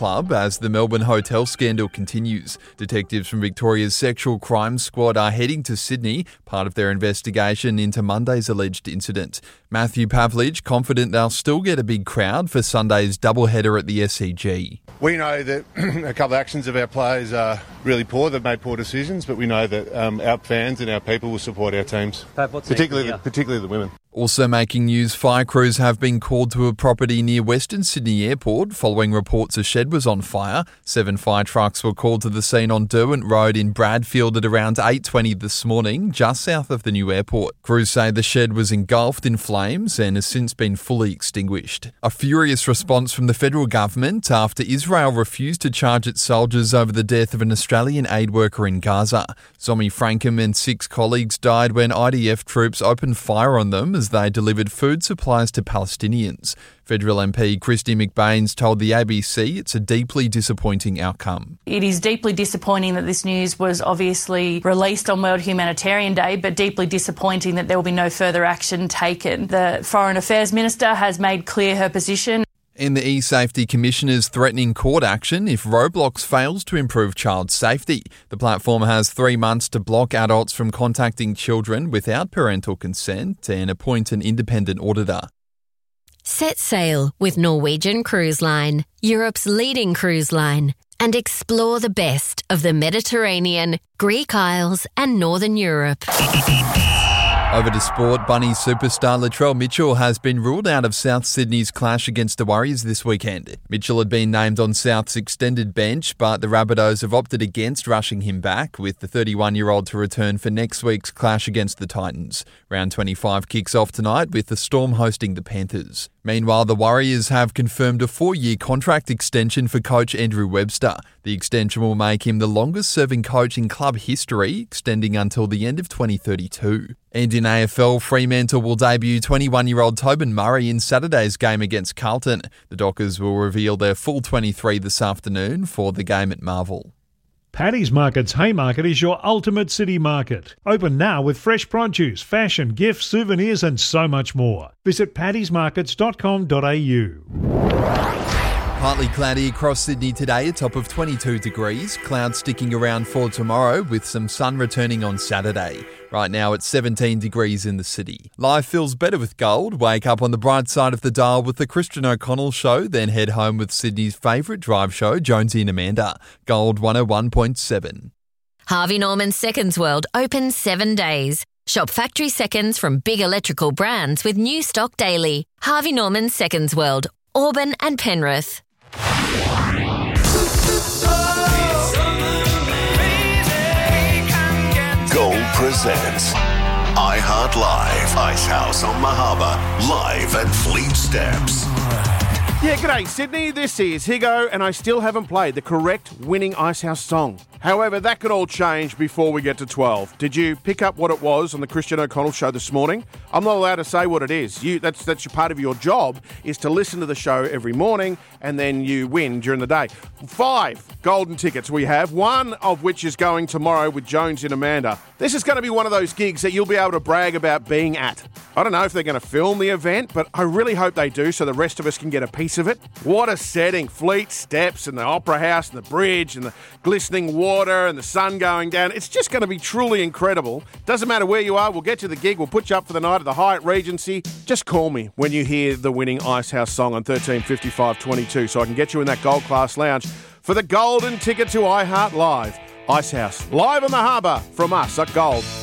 Club as the Melbourne hotel scandal continues. Detectives from Victoria's Sexual Crimes Squad are heading to Sydney, part of their investigation into Monday's alleged incident. Matthew Pavlich confident they'll still get a big crowd for Sunday's doubleheader at the SCG. We know that a couple of actions of our players are really poor. They've made poor decisions, but we know that our fans and our people will support our teams, particularly the women. Also making news, fire crews have been called to a property near Western Sydney Airport following reports a shed was on fire. 7 fire trucks were called to the scene on Derwent Road in Bradfield at around 8:20 this morning, just south of the new airport. Crews say the shed was engulfed in flames and has since been fully extinguished. A furious response from the federal government after Israel refused to charge its soldiers over the death of an Australian aid worker in Gaza. Zomi Frankham and 6 colleagues died when IDF troops opened fire on them as they delivered food supplies to Palestinians. Federal MP Christy McBaines told the ABC it's a deeply disappointing outcome. It is deeply disappointing that this news was obviously released on World Humanitarian Day, but deeply disappointing that there will be no further action taken. The Foreign Affairs Minister has made clear her position. And the eSafety Commissioner is threatening court action if Roblox fails to improve child safety. The platform has 3 months to block adults from contacting children without parental consent and appoint an independent auditor. Set sail with Norwegian Cruise Line, Europe's leading cruise line, and explore the best of the Mediterranean, Greek Isles and Northern Europe. Over to sport, Bunny superstar Latrell Mitchell has been ruled out of South Sydney's clash against the Warriors this weekend. Mitchell had been named on South's extended bench, but the Rabbitohs have opted against rushing him back, with the 31-year-old to return for next week's clash against the Titans. Round 25 kicks off tonight with the Storm hosting the Panthers. Meanwhile, the Warriors have confirmed a 4-year contract extension for coach Andrew Webster. The extension will make him the longest-serving coach in club history, extending until the end of 2032. And in AFL, Fremantle will debut 21-year-old Tobin Murray in Saturday's game against Carlton. The Dockers will reveal their full 23 this afternoon for the game at Marvel. Paddy's Market's Haymarket is your ultimate city market. Open now with fresh produce, fashion, gifts, souvenirs and so much more. Visit paddysmarkets.com.au. Partly cloudy across Sydney today, a top of 22 degrees. Clouds sticking around for tomorrow with some sun returning on Saturday. Right now it's 17 degrees in the city. Life feels better with gold. Wake up on the bright side of the dial with the Christian O'Connell Show, then head home with Sydney's favourite drive show, Jonesy and Amanda. Gold 101.7. Harvey Norman Seconds World open 7 days. Shop factory seconds from big electrical brands with new stock daily. Harvey Norman Seconds World, Auburn and Penrith. Gold presents iHeart Live, Icehouse on Mahaba, live at Fleet Steps. Yeah, g'day Sydney, this is Higo and I still haven't played the correct winning Icehouse song. However, that could all change before we get to 12. Did you pick up what it was on the Christian O'Connell Show this morning? I'm not allowed to say what it is. That's your part of your job is to listen to the show every morning and then you win during the day. 5 golden tickets we have, one of which is going tomorrow with Jones and Amanda. This is going to be one of those gigs that you'll be able to brag about being at. I don't know if they're going to film the event, but I really hope they do so the rest of us can get a piece of it. What a setting. Fleet Steps and the Opera House and the bridge and the glistening water and the sun going down. It's just going to be truly incredible. Doesn't matter where you are, we'll get you the gig. We'll put you up for the night at the Hyatt Regency. Just call me when you hear the winning Icehouse song on 135522 so I can get you in that gold class lounge for the golden ticket to iHeart Live. Icehouse, live on the harbour from us at Gold.